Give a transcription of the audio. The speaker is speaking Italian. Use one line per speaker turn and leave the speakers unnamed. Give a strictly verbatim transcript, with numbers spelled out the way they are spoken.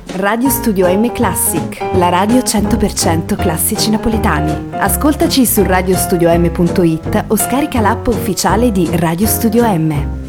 Radio Studio M Classic, la radio cento per cento classici napoletani. Ascoltaci su radiostudiom punto it o scarica l'app ufficiale di Radio Studio M.